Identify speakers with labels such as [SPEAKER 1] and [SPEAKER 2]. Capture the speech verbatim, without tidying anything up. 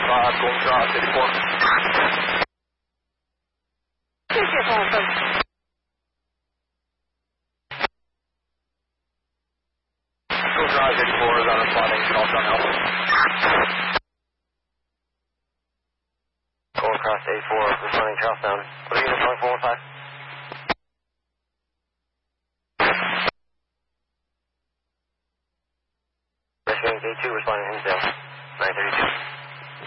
[SPEAKER 1] five, Golden Cross eighty-four.
[SPEAKER 2] Ticket open.
[SPEAKER 1] Golden Cross eighty-four is on responding, call from Alpha. Golden Cross eighty-four, responding Charlestown. What are you going to four one five? Rescuing K two, responding Hinsdale. nine thirty-two.